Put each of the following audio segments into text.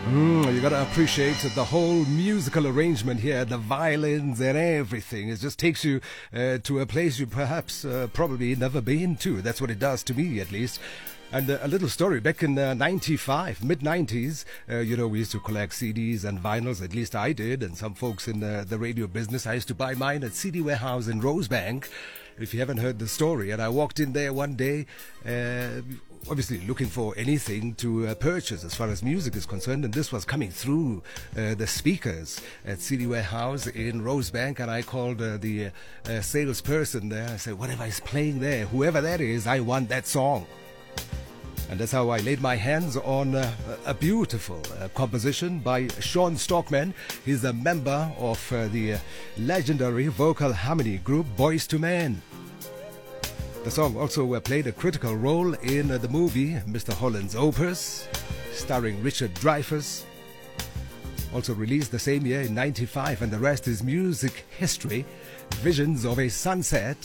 You gotta appreciate the whole musical arrangement here, the violins and everything. It just takes you to a place you perhaps probably never been to. That's what it does to me, at least. And a little story, back in 95, mid-90s, we used to collect CDs and vinyls, at least I did, and some folks in the radio business. I used to buy mine at CD Warehouse in Rosebank, if you haven't heard the story. And I walked in there one day, obviously looking for anything to purchase as far as music is concerned, and this was coming through the speakers at CD Warehouse in Rosebank. And I called the salesperson there. I said, whatever is playing there, whoever that is, I want that song. And that's how I laid my hands on a beautiful composition by Sean Stockman. He's a member of the legendary vocal harmony group Boyz II Men. The song also played a critical role in the movie Mr. Holland's Opus, starring Richard Dreyfuss. Also released the same year in 95, and the rest is music history. Visions of a Sunset.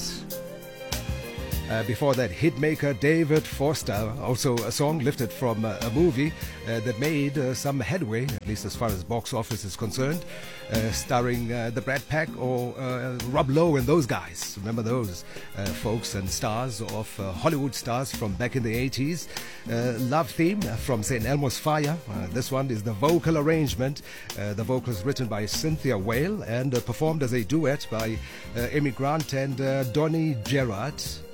Before that, hitmaker David Foster, also a song lifted from a movie that made some headway, at least as far as box office is concerned, starring the Brad Pack or Rob Lowe and those guys. Remember those folks and stars of Hollywood stars from back in the 80s. Love Theme from St. Elmo's Fire. This one is the vocal arrangement. The vocals written by Cynthia Whale and performed as a duet by Amy Grant and Donny Gerard.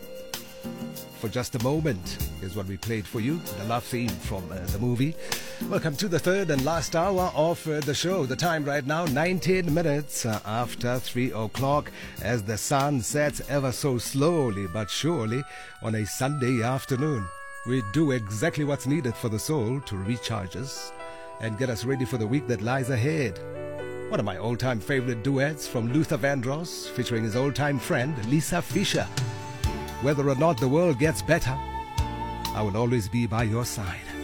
For Just a Moment is what we played for you, the love theme from the movie. Welcome to the third and last hour of the show. The time right now, 19 minutes after 3 o'clock, as the sun sets ever so slowly but surely on a Sunday afternoon. We do exactly what's needed for the soul to recharge us and get us ready for the week that lies ahead. One of my all-time favorite duets from Luther Vandross, featuring his old-time friend Lisa Fischer. Whether or not the world gets better, I will always be by your side.